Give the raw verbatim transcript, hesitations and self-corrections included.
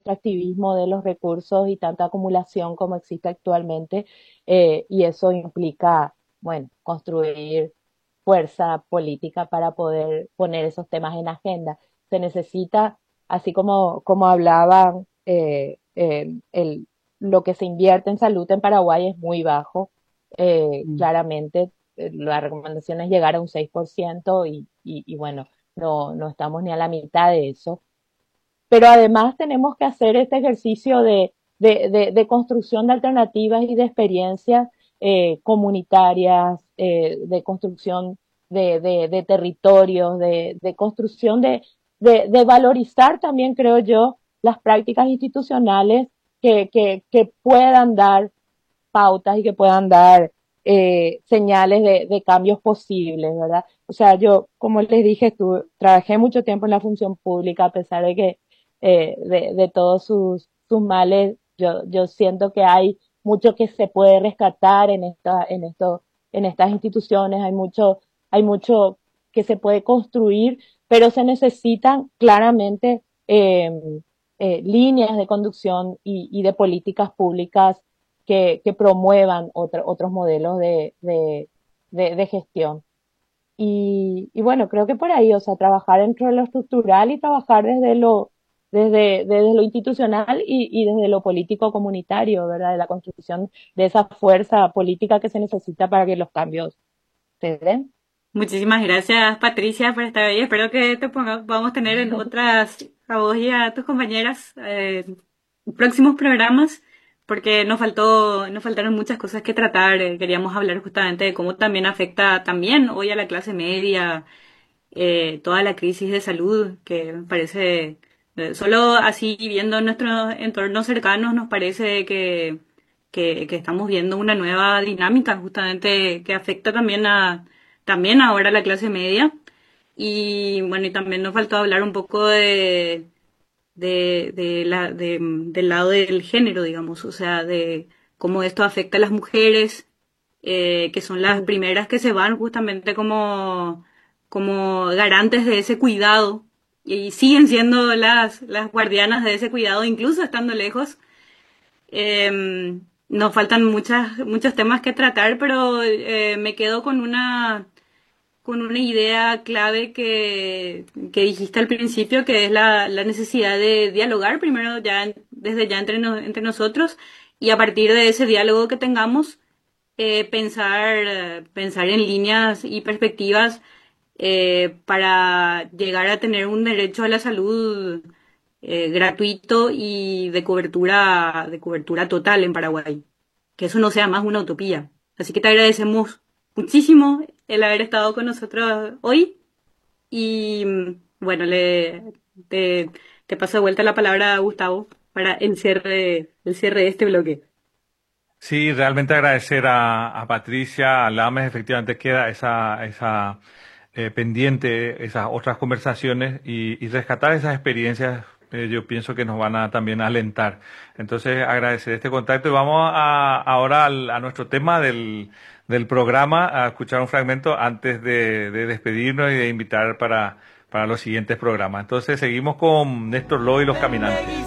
extractivismo de los recursos y tanta acumulación como existe actualmente, eh, y eso implica, bueno, construir fuerza política para poder poner esos temas en agenda. Se necesita, así como, como hablaban, eh, eh, el, lo que se invierte en salud en Paraguay es muy bajo. Eh, Mm. claramente, eh, la recomendación es llegar a un seis por ciento y, y, y bueno, no, no estamos ni a la mitad de eso. Pero además tenemos que hacer este ejercicio de, de, de, de construcción de alternativas y de experiencias eh, comunitarias, eh, de construcción de, de, de territorios, de, de construcción de, de, de valorizar también, creo yo, las prácticas institucionales que, que, que puedan dar pautas y que puedan dar eh, señales de, de cambios posibles, ¿verdad? O sea, yo, como les dije, estuve, trabajé mucho tiempo en la función pública, a pesar de que eh, de, de todos sus, sus males, yo, yo siento que hay mucho que se puede rescatar en esta, en esto, en estas instituciones, hay mucho, hay mucho que se puede construir, pero se necesitan claramente eh, eh, líneas de conducción y, y de políticas públicas que, que promuevan otro, otros modelos de, de, de, de gestión. Y, y, bueno, creo que por ahí, o sea, trabajar dentro de lo estructural y trabajar desde lo, desde, desde lo institucional y, y desde lo político comunitario, ¿verdad? De la construcción de esa fuerza política que se necesita para que los cambios se den. Muchísimas gracias, Patricia, por estar ahí. Espero que te ponga- podamos tener en otras, a vos y a tus compañeras, eh, próximos programas, porque nos faltó, nos faltaron muchas cosas que tratar. Eh, queríamos hablar justamente de cómo también afecta también hoy a la clase media, eh, toda la crisis de salud, que me parece, eh, solo así viendo nuestros entornos cercanos, nos parece que, que, que estamos viendo una nueva dinámica justamente que afecta también a, también ahora a la clase media. Y bueno, y también nos faltó hablar un poco de, de, de la, de- del lado del género, digamos, o sea, de cómo esto afecta a las mujeres, eh, que son las Sí, primeras que se van justamente como, como garantes de ese cuidado y siguen siendo las, las guardianas de ese cuidado, incluso estando lejos. Eh, nos faltan muchas, muchos temas que tratar, pero eh, me quedo con una con una idea clave que, que dijiste al principio, que es la, la necesidad de dialogar primero ya desde ya entre, no- entre nosotros y a partir de ese diálogo que tengamos, eh, pensar, pensar en líneas y perspectivas eh, para llegar a tener un derecho a la salud eh, gratuito y de cobertura, de cobertura total en Paraguay. Que eso no sea más una utopía. Así que te agradecemos muchísimo el haber estado con nosotros hoy y mm, bueno, le, te, te paso de vuelta la palabra a Gustavo para el cierre, el cierre de este bloque. Sí, realmente agradecer a, a Patricia, a Lames, efectivamente queda esa, esa eh, pendiente, esas otras conversaciones y, y rescatar esas experiencias, eh, yo pienso que nos van a también alentar. Entonces, agradecer este contacto y vamos a, ahora al- a nuestro tema del, del programa, a escuchar un fragmento antes de, de despedirnos y de invitar para, para los siguientes programas. Entonces, seguimos con Néstor Loy y los Caminantes.